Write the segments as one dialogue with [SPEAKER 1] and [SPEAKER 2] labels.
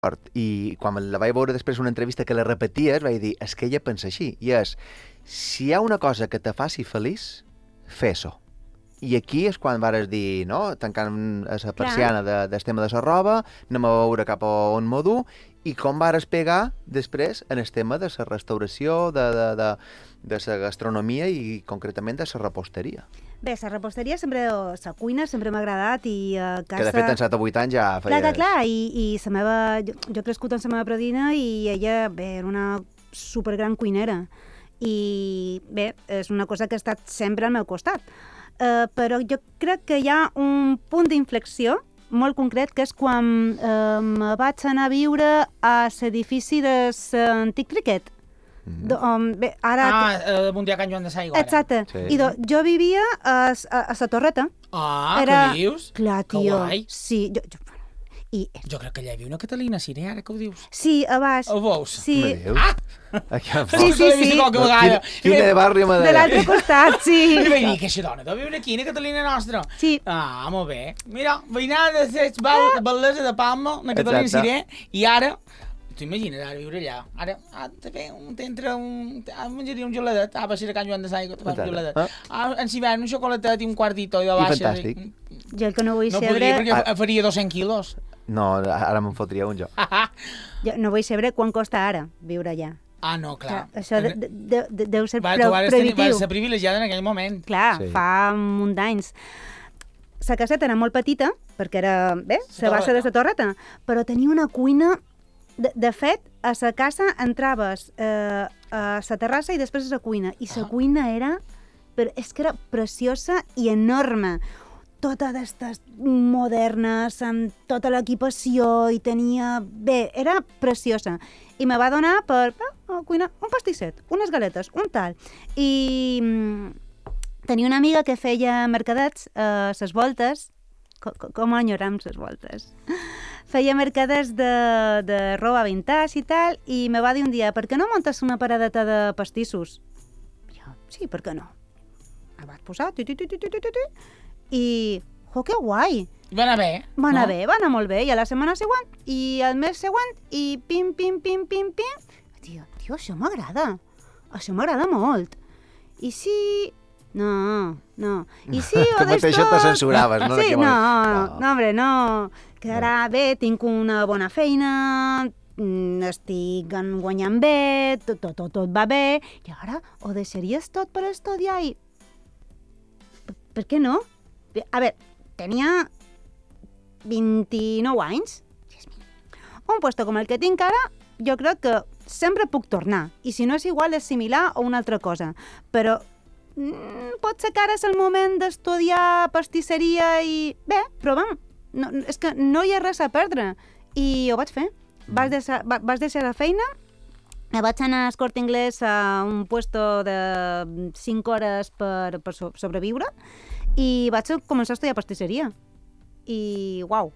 [SPEAKER 1] I quan la vaig veure després una entrevista que la repeties, vaig dir, és que ella pensa així. I és, si hi ha una cosa que te faci feliç, fes-ho. I aquí és quan vares dir, no?, tancant la persiana del tema de la roba, anem a veure cap a on m'ho du, i com vares pegar després en el tema de la restauració, de la gastronomia i concretament de la reposteria.
[SPEAKER 2] Bé, la reposteria sempre, la cuina sempre m'ha agradat i a casa...
[SPEAKER 1] Que de fet en 7 o 8 anys ja feies...
[SPEAKER 2] Clar, i la meva... Jo he crescut amb la meva predina i ella, bé, era una supergran cuinera. I bé, és una cosa que ha estat sempre al meu costat. Però jo crec que hi ha un punt d'inflexió molt concret, que és quan me vaig anar a viure a l'edifici de l'antic criquet.
[SPEAKER 3] Bé, ara... damunt de Can Joan de Saigo, ara.
[SPEAKER 2] Exacte. Sí. I jo vivia a la Torreta.
[SPEAKER 3] Què dius?
[SPEAKER 2] Clar, tio.
[SPEAKER 3] Que guai.
[SPEAKER 2] Sí,
[SPEAKER 3] jo crec que allà hi havia una Catalina Cine, ara que ho dius.
[SPEAKER 2] Sí, a baix.
[SPEAKER 3] Ho veus?
[SPEAKER 2] Sí.
[SPEAKER 1] Me dius?
[SPEAKER 2] Sí.
[SPEAKER 1] Quina de barri m'ha
[SPEAKER 2] de l'altre costat, sí.
[SPEAKER 3] I vaig dir que aquesta dona deu viure aquí, una Catalina nostra.
[SPEAKER 2] Sí.
[SPEAKER 3] Molt bé. Mira, veïnada de Bellesa de Palma, una Catalina Cine, i ara... T'imagines ara viure allà? Ara menjaria un geladet, va ser a Can Joan de Saigo, un geladet. En Sibern, un xocolatet i un quartito, i de baixa.
[SPEAKER 1] I fantàstic.
[SPEAKER 2] Jo el que no vull
[SPEAKER 3] saber... No podria, perquè faria 200 quilos.
[SPEAKER 1] No, ara me'n fotria un jo.
[SPEAKER 2] Jo no vull saber quan costa ara viure allà.
[SPEAKER 3] No, clar.
[SPEAKER 2] Això deu ser
[SPEAKER 3] prohibitiu. Vas ser privilegiada en aquell moment.
[SPEAKER 2] Clar, fa un munt d'anys. La caseta era molt petita, perquè era, bé, la base de la Torreta, però tenia una cuina... De fet, a la casa entraves a la terrassa i després a la cuina. I la cuina era... És que era preciosa i enorme. Tota d'estes modernes, amb tota l'equipació, i tenia... Bé, era preciosa. I me va donar per cuinar un pastisset, unes galetes, un tal. I tenia una amiga que feia mercadets a les voltes. Com enyoram les voltes? Feia mercaders de roba vintage i tal, i me va dir un dia, per què no montes una paradeta de pastissos? Jo, sí, per què no? Me vaig posar, i, que guai!
[SPEAKER 3] Va anar bé,
[SPEAKER 2] Va anar bé, va anar molt bé, i a la setmana següent, i al mes següent, i pim. Tio, això m'agrada molt. I si... No. I si
[SPEAKER 1] tu mateix te censuraves, no?
[SPEAKER 2] Sí, no, hombre, no. Que ara bé, tinc una bona feina, estic guanyant bé, tot va bé, i ara ho deixaries tot per estudiar i... Per què no? A veure, tenia 29 anys. Un puesto com el que tinc ara, jo crec que sempre puc tornar. I si no és igual, és similar o una altra cosa. Però pot ser que ara és el moment d'estudiar pastisseria i... Bé, provem. No, és que no hi ha res a perdre. I ho vaig fer. Vaig deixar la feina, vaig anar a Corte Inglés a un puesto de 5 hores per sobreviure i vaig començar a estudiar pastisseria. I uau.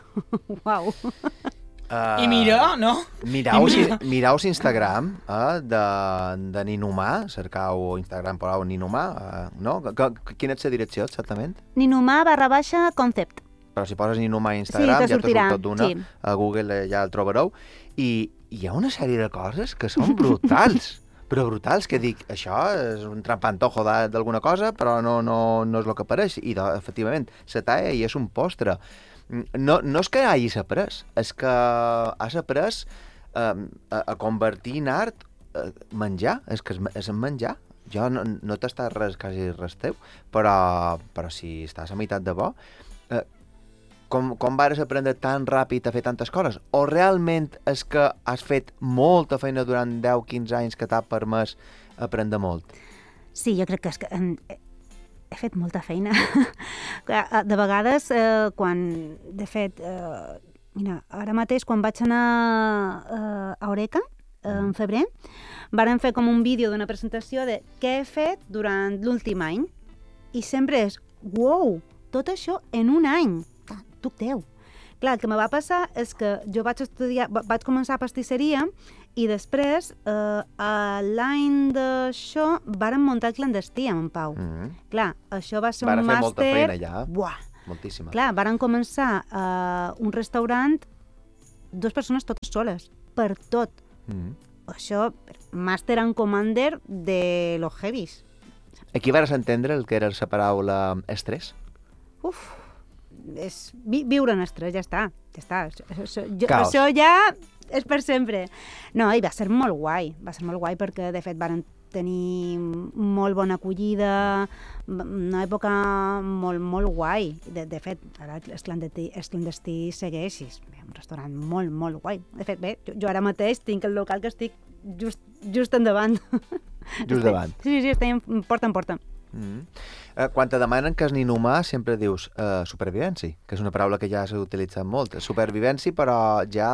[SPEAKER 3] I mira, no?
[SPEAKER 1] Mireu Instagram de Ninumà, cercau Instagram per Ninumà, no? Quina és la direcció exactament?
[SPEAKER 2] Ninumà_concept.
[SPEAKER 1] Però si poses Ninumà a Instagram, ja te surt tot d'una, a Google ja el trobareu, i hi ha una sèrie de coses que són brutals, però brutals, que dic, això és un trampantojo d'alguna cosa, però no és el que pareix, i efectivament, la talla i és un postre. No és que hagis après, és que has après a convertir en art menjar, és que és en menjar. Jo no t'està quasi res teu, però si estàs a meitat de bo, com vares aprendre tan ràpid a fer tantes coses? O realment és que has fet molta feina durant 10-15 anys que t'ha permès aprendre molt?
[SPEAKER 2] Sí, jo crec que és que he fet molta feina. De vegades, quan... De fet, mira, ara mateix, quan vaig anar a Eureka, en febrer, vàrem fer com un vídeo d'una presentació de què he fet durant l'últim any. I sempre és, uau, tot això en un any. Tu teu. Clar, el que me va passar és que jo vaig començar pastisseria i després, l'any d'això, vàrem muntar el clandestí amb en Pau. Clar, això va ser un màster...
[SPEAKER 1] Varen fer molta feina ja.
[SPEAKER 2] Buah!
[SPEAKER 1] Moltíssima.
[SPEAKER 2] Clar, vàrem començar un restaurant dues persones totes soles, per tot. Això, Master and Commander de los heavies.
[SPEAKER 1] Aquí vas entendre el que era la paraula estrès?
[SPEAKER 2] És viure en estrès, ja està. Això ja és per sempre. No, i va ser molt guai perquè, de fet, varen tenir molt bona acollida, una època molt, molt guai. De fet, ara el clandestí segueix, és un restaurant molt, molt guai. De fet, bé, jo ara mateix tinc el local que estic just endavant.
[SPEAKER 1] Just davant.
[SPEAKER 2] Sí, estem porta en porta.
[SPEAKER 1] Quan te demanen que és ninhumà sempre dius supervivència, que és una paraula que ja s'ha utilitzat molt. Supervivència, però ja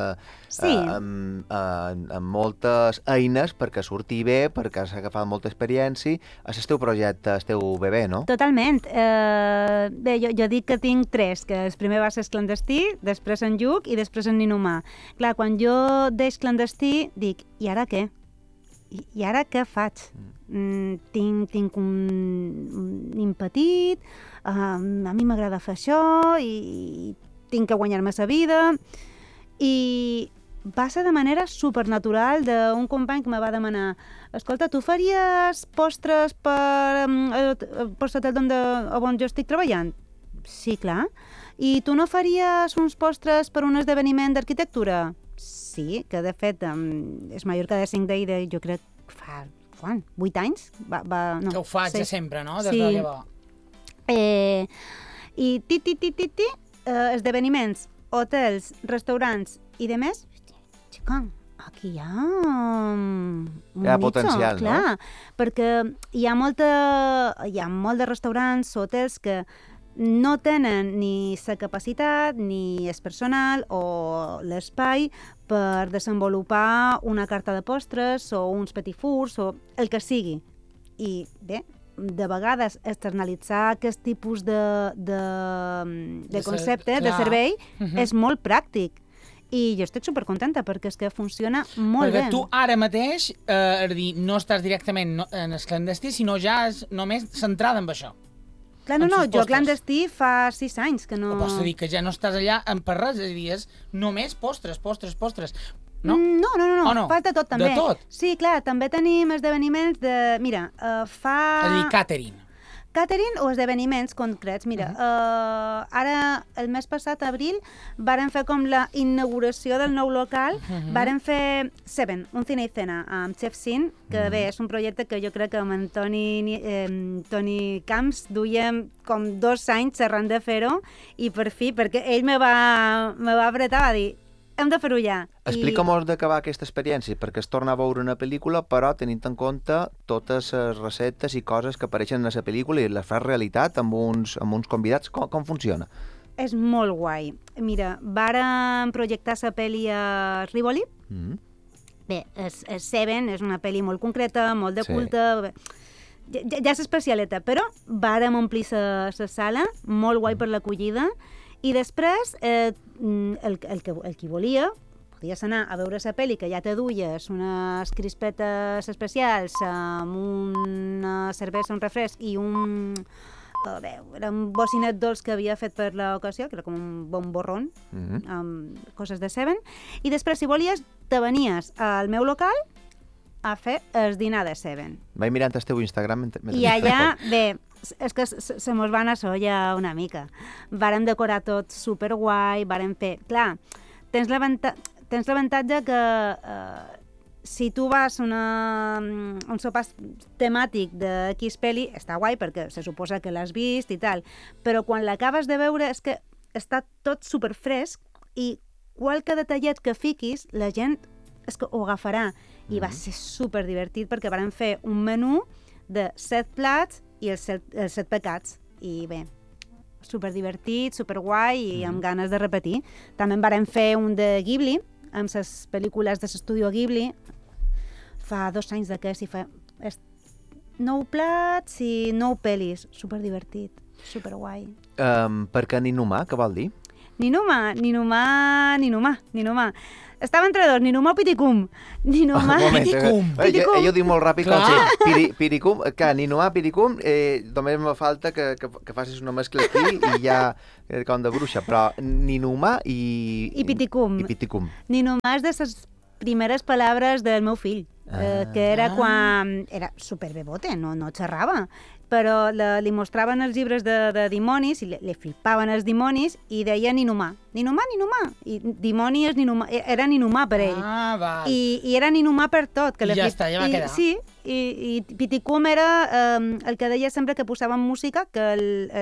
[SPEAKER 1] amb moltes eines perquè surti bé, perquè s'ha agafat molta experiència. És el teu projecte, el teu bebè, no?
[SPEAKER 2] Totalment. Bé, jo dic que tinc 3, que el primer va ser el clandestí, després en Lluc i després en ninhumà. Clar, quan jo deix clandestí, dic, i ara què? I ara què faig? Tinc un nin petit, a mi m'agrada fer això i tinc que guanyar-me la vida. I va ser de manera supernatural d'un company que me va demanar: escolta, tu faries postres per l'hotel on jo estic treballant? Sí, clar. I tu no faries uns postres per un esdeveniment d'arquitectura? Sí, que de fet és Mallorca de 5 d'ahir, jo crec que fa, 8 anys?
[SPEAKER 3] No, que ho faig de sempre, no? Des de llavors.
[SPEAKER 2] I esdeveniments, hotels, restaurants i de més, xica, aquí hi ha
[SPEAKER 1] hi ha potencial, no?
[SPEAKER 2] Clar, perquè hi ha molt de restaurants, hotels que no tenen ni la capacitat, ni el personal o l'espai per desenvolupar una carta de postres o uns petit fours o el que sigui. I bé, de vegades externalitzar aquest tipus de concepte, de servei, és molt pràctic. I jo estic supercontenta perquè és que funciona molt bé.
[SPEAKER 3] Perquè tu ara mateix, no estàs directament en el clandestí, sinó ja és només centrada en això.
[SPEAKER 2] Clar, no, jo clandestí fa 6 anys que no...
[SPEAKER 3] Pots dir que ja no estàs allà per res, és a dir, és només postres, no?
[SPEAKER 2] No, fa de tot també.
[SPEAKER 3] De tot?
[SPEAKER 2] Sí, clar, també tenim esdeveniments de... Mira, fa...
[SPEAKER 3] És a dir,
[SPEAKER 2] Catering o esdeveniments concrets. Mira, ara, el mes passat, abril, varen fer com la inauguració del nou local, varen fer Seven, un cine i cena, amb Chef Sin, que bé, és un projecte que jo crec que amb en Toni Camps duíem com 2 anys xerrant de fer-ho, i per fi, perquè ell me va apretar, va dir, hem de fer-ho ja.
[SPEAKER 1] Explica-mos d'acabar aquesta experiència, perquè es torna a veure una pel·lícula, però tenint en compte totes les receptes i coses que apareixen en la pel·lícula i les fas realitat amb uns convidats. Com funciona?
[SPEAKER 2] És molt guai. Mira, vàrem projectar la pel·li a Rivoli. Bé, Seven és una pel·li molt concreta, molt de culte... Ja és especialeta, però vàrem omplir la sala, molt guai per l'acollida. I després, el qui volia, podies anar a veure la pel·li, que ja te duies unes crispetes especials amb una cervesa, un refresc i era un bocinet dolç que havia fet per l'ocasió, que era com un bon borrón, amb coses de Seven. I després, si volies, te venies al meu local a fer el dinar de Seven.
[SPEAKER 1] Vaig mirant el teu Instagram.
[SPEAKER 2] I allà, bé, és que se mos va anar solla una mica. Vàrem decorar tot superguai, vàrem fer... Clar, tens l'avantatge que si tu vas a un sopar temàtic de X pel·li, està guai perquè se suposa que l'has vist i tal, però quan l'acabes de veure és que està tot superfresc i qualque detallet que fiquis, la gent és que ho agafarà. I va ser superdivertit perquè vàrem fer un menú de 7 plats i els 7 pecats. I bé, superdivertit, superguai i amb ganes de repetir. També en vàrem fer un de Ghibli, amb les pel·lícules de l'estudio Ghibli. Fa 2 anys d'aquest i fa 9 plats i 9 pel·lis. Superdivertit, superguai.
[SPEAKER 1] Per què ninhumà? Què vol dir?
[SPEAKER 2] Ninuma, Ninumà. Estava entre dos, Ninumà o Piticum. Ninumà,
[SPEAKER 3] Piticum.
[SPEAKER 1] Ell ho diu molt ràpid, com si Piricum, que Ninumà, Piricum, només me falta que facis una mescla aquí i ja com de bruixa, però Ninumà i
[SPEAKER 2] Piticum. Ninumà és de les primeres paraules del meu fill, que era quan era superbebote, no xerrava, però li mostraven els llibres de dimonis, i li flipaven els dimonis, i deia Ninumà. I dimoni era Ninumà per ell.
[SPEAKER 3] Val.
[SPEAKER 2] I era Ninumà per tot.
[SPEAKER 3] I ja està, ja va quedar.
[SPEAKER 2] Sí, i Piticum era el que deia sempre que posàvem música, que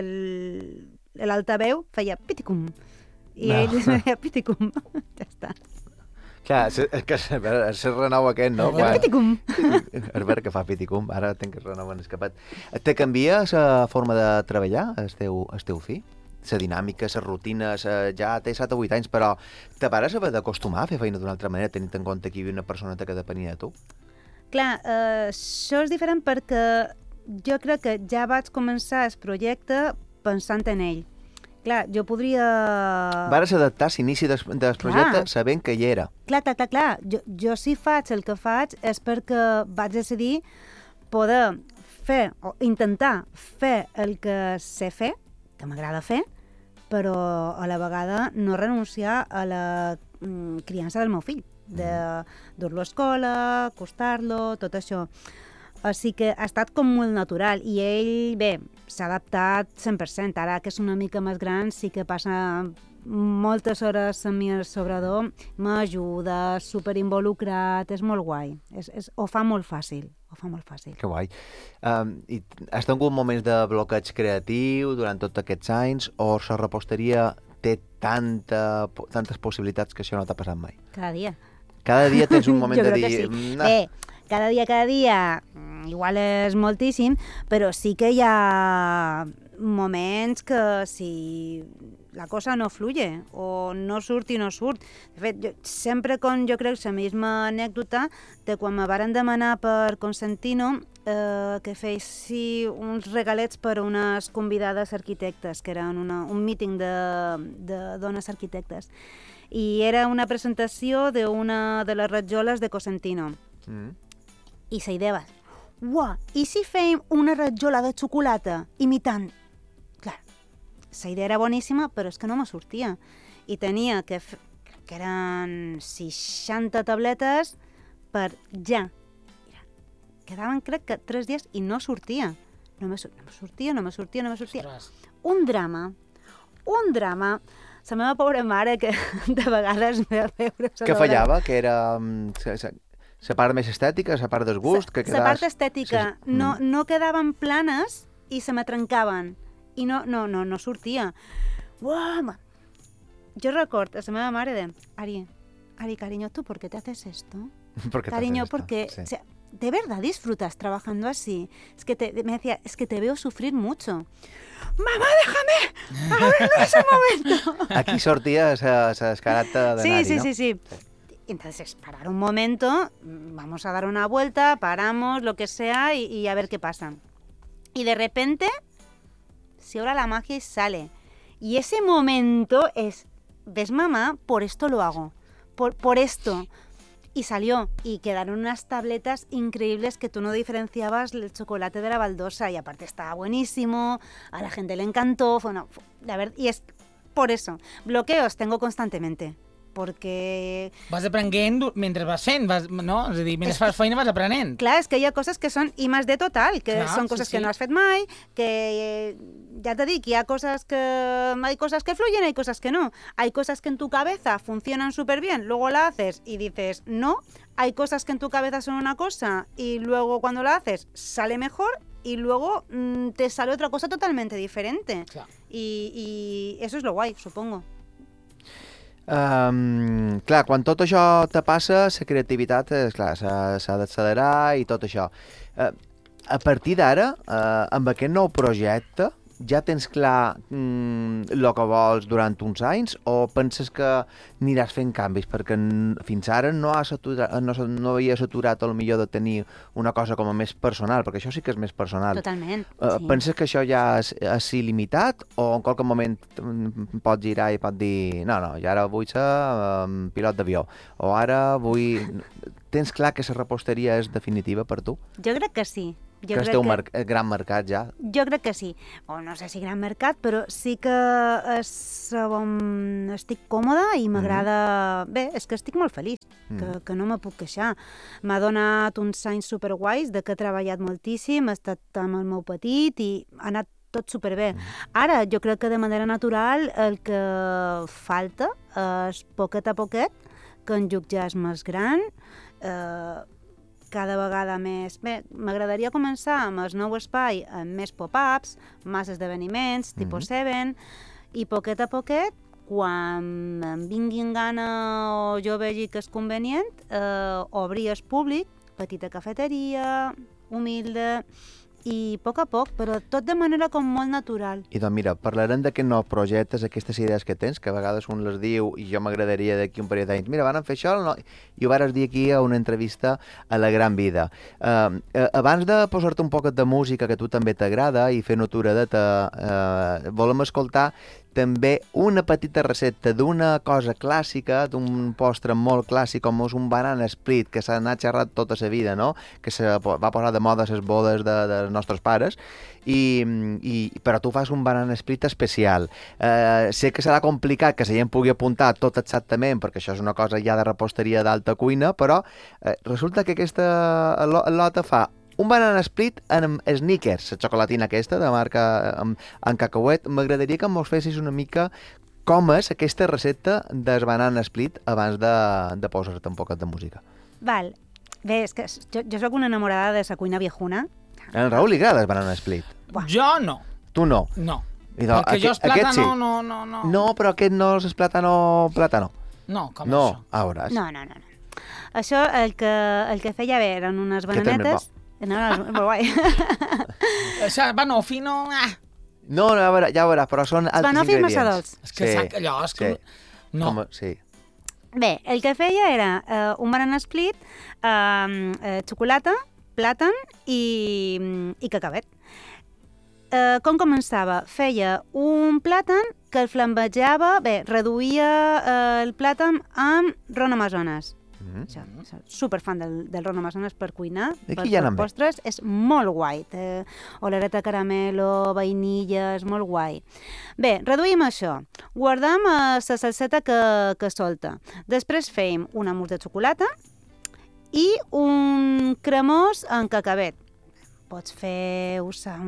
[SPEAKER 2] l'altaveu feia Piticum. I ell deia Piticum. Ja està.
[SPEAKER 1] Clar, és que és renou aquest, no?
[SPEAKER 2] Piticum.
[SPEAKER 1] És vera que fa piticum, ara tenc que renou en escapat. Te canvia la forma de treballar, el teu fill? La dinàmica, les rutines, ja té 7 o 8 anys, però te pares haver d'acostumar a fer feina d'una altra manera, tenint en compte que hi havia una persona que depenia de tu?
[SPEAKER 2] Clar, això és diferent perquè jo crec que ja vaig començar el projecte pensant en ell. Clar, jo podria...
[SPEAKER 1] Vares adaptar l'inici del projecte sabent que hi era.
[SPEAKER 2] Clar. Jo si faig el que faig és perquè vaig decidir poder fer o intentar fer el que sé fer, que m'agrada fer, però a la vegada no renunciar a la criança del meu fill, de dur-lo a escola, acostar-lo, tot això. Així que ha estat com molt natural i ell, bé, s'ha adaptat 100%. Ara que és una mica més gran sí que passa moltes hores amb mi al sobrador, m'ajuda, superinvolucrat, és molt guai. Ho fa molt fàcil.
[SPEAKER 1] Que guai. I has tingut moments de bloqueig creatiu durant tots aquests anys o la reposteria té tantes possibilitats que això no t'ha passat mai?
[SPEAKER 2] Cada dia.
[SPEAKER 1] Cada dia tens un moment de dir...
[SPEAKER 2] Sí. Bé, cada dia, igual és moltíssim, però sí que hi ha moments que si la cosa no fluye o no surt i no surt. De fet, sempre jo crec la misma anècdota de quan me varen demanar per Cosentino que fessi uns regalets per unes convidades arquitectes, que eren un míting de dones arquitectes. I era una presentació d'una de les ratjoles de Cosentino. I la idea va, uah, i si fèiem una ratjola de xocolata imitant? Clar, la idea era boníssima, però és que no me sortia. I tenia que eren 60 tabletes per ja. Quedaven, crec que 3 dies i no sortia. No me sortia.
[SPEAKER 1] Ostres.
[SPEAKER 2] Un drama. La meva pobra mare, que de vegades m'ha de veure...
[SPEAKER 1] Que fallava? Que era la part més estètica, la part del gust?
[SPEAKER 2] La part estètica. No quedaven planes i se me trencaven. I no sortia. Uau! Jo recordo a la meva mare de... Ari, cariño, ¿tú por qué te haces esto? Cariño, porque... Sí. O sea, ¿de verdad disfrutas trabajando así? Me decía, es que te veo sufrir mucho. ¡Mamá, déjame! ¡Ahora no es el momento!
[SPEAKER 1] Aquí sortia esa escarata de Nari, ¿no?
[SPEAKER 2] Sí. Entonces, parar un momento, vamos a dar una vuelta, paramos, lo que sea, y a ver qué pasa. Y de repente, se obra la magia y sale. Y ese momento es, ¿ves, mamá? Por esto lo hago. Por esto. Y salió, y quedaron unas tabletas increíbles que tú no diferenciabas el chocolate de la baldosa, y aparte estaba buenísimo, a la gente le encantó, y es por eso, bloqueos tengo constantemente, porque...
[SPEAKER 3] Vas aprenent mentre vas fent, no? És a dir, mentre fas feina vas aprenent.
[SPEAKER 2] Clar, és que hi ha coses que són I+D total, que són coses que no has fet mai, que ya te dic, hay cosas que fluyen, hay cosas que no. Hay cosas que en tu cabeza funcionan súper bien, luego la haces y dices no. Hay cosas que en tu cabeza son una cosa y luego cuando la haces sale mejor y luego te sale otra cosa totalmente diferente. Claro. Y eso es lo guay, supongo.
[SPEAKER 1] Clar, quan tot això te passa, la creativitat s'ha d'accelerar i tot això. A partir d'ara, amb aquest nou projecte, ja tens clar el que vols durant uns anys o penses que aniràs fent canvis? Perquè fins ara no havies aturat el millor de tenir una cosa com a més personal, perquè això sí que és més personal.
[SPEAKER 2] Totalment, sí.
[SPEAKER 1] Penses que això ja és il·limitat o en qualque moment pots girar i pots dir no, ja ara vull ser pilot d'avió o ara vull... Tens clar que la reposteria és definitiva per tu?
[SPEAKER 2] Jo crec que sí.
[SPEAKER 1] Que és teu gran mercat ja? Jo
[SPEAKER 2] crec que sí. O no sé si gran mercat, però sí que estic còmoda i m'agrada... Bé, és que estic molt feliç, que no me puc queixar. M'ha donat uns anys superguais, de que he treballat moltíssim, he estat amb el meu petit i ha anat tot superbé. Ara, jo crec que de manera natural el que falta és poquet a poquet, que en Lluc ja és més gran, cada vegada més... Bé, m'agradaria començar amb el nou espai, amb més pop-ups, més esdeveniments, tipus 7, i poquet a poquet, quan em vinguin gana o jo vegi que és convenient, obrir el públic, petita cafeteria, humilde, i a poc, però tot de manera com molt natural.
[SPEAKER 1] I doncs mira, parlarem d'aquests nous projectes, aquestes idees que tens, que a vegades un les diu i jo m'agradaria d'aquí un parell d'anys, mira, van fer això i ho vas dir aquí a una entrevista a La Gran Vida. Abans de posar-te un poquet de música que a tu també t'agrada i fer noturadeta, volem escoltar també una petita recepta d'una cosa clàssica, d'un postre molt clàssic com és un banana split, que s'ha anat xerrat tota la vida, no? Que se va posar de moda a les bodes dels nostres pares, però tu fas un banana split especial. Sé que serà complicat que la gent pugui apuntar tot exactament, perquè això és una cosa ja de reposteria d'alta cuina, però resulta que aquesta lota fa un banana split amb Snickers, la xocolatina aquesta, de marca en cacauet. M'agradaria que mos fessis una mica com és aquesta recepta del banana split abans de posar-te un poquet de música.
[SPEAKER 2] Val. Bé, és que jo soc una enamorada de la cuina viejuna.
[SPEAKER 1] A en Raül li agrada el banana split.
[SPEAKER 3] Buah. Jo no.
[SPEAKER 1] Tu no?
[SPEAKER 3] No.
[SPEAKER 1] Perquè
[SPEAKER 3] jo és plàtano,
[SPEAKER 1] sí.
[SPEAKER 3] no.
[SPEAKER 1] No, però aquest no és plàtano.
[SPEAKER 3] No, com
[SPEAKER 1] no,
[SPEAKER 3] això?
[SPEAKER 1] A veuràs.
[SPEAKER 2] No. Això, el que feia bé eren unes bananetes... No, és molt guai.
[SPEAKER 3] Això, banoffee, no...
[SPEAKER 1] No, ja veuràs, però són altres
[SPEAKER 2] banoffee
[SPEAKER 1] ingredients.
[SPEAKER 2] Massa dolç.
[SPEAKER 3] És que allò és com... No.
[SPEAKER 1] Sí.
[SPEAKER 2] Bé, el que feia era un banana split, xocolata, plàtan i cacavet. Com començava? Feia un plàtan que el flambejava, reduïa el plàtan amb ron amazones. Superfan del ron amazones per cuinar, per postres, és molt guai. Olereta caramelo, vainilla, és molt guai. Bé, reduïm això. Guardem la salseta que solta. Després fèiem un mousse de xocolata i un cremós en cacavet. Pots fer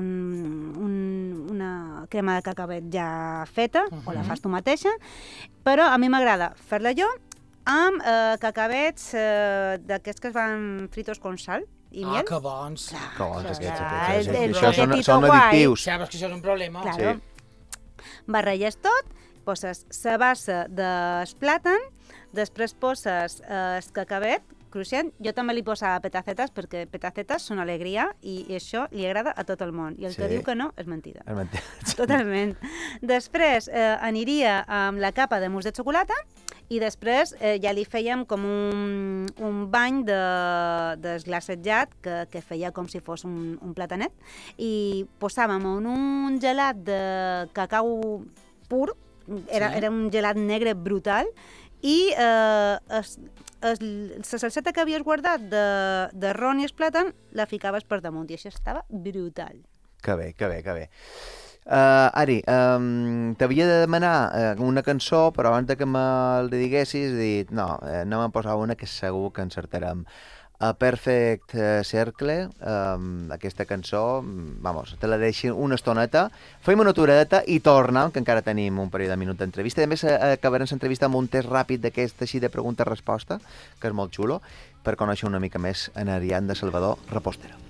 [SPEAKER 2] una crema de cacavet ja feta, o la fas tu mateixa, però a mi m'agrada fer-la jo amb cacavets d'aquests que es van fritos con sal i miel.
[SPEAKER 3] Que bons.
[SPEAKER 1] Que bons aquests.
[SPEAKER 2] Això
[SPEAKER 1] són addictius.
[SPEAKER 3] Saps que això és un problema.
[SPEAKER 2] Claro. Barrelles tot, poses la base del plàtan, després poses el cacavet cruixent. Jo també li posava petacetes, perquè petacetes són alegria i això li agrada a tot el món. I el que diu que no és mentida.
[SPEAKER 1] És mentida.
[SPEAKER 2] Totalment. Després aniria amb la capa de mousse de xocolata i després ja li fèiem com un bany d'esglacejat que feia com si fos un platanet i posàvem un gelat de cacau pur, era un gelat negre brutal i la salseta que havies guardat de ron i el plàtan la ficaves per damunt i això estava brutal.
[SPEAKER 1] Que bé. Ari, t'havia de demanar una cançó, però abans que me'l diguessis, he dit, no me'n posava una que segur que encertarem. A Perfect Circle, aquesta cançó, te la deixo una estoneta, fem una aturadeta i tornem, que encara tenim un parell de minuts d'entrevista. A més, acabarem l'entrevista amb un test ràpid d'aquest així de pregunta-resposta, que és molt xulo, per conèixer una mica més en Ariadna Salvador, repostera.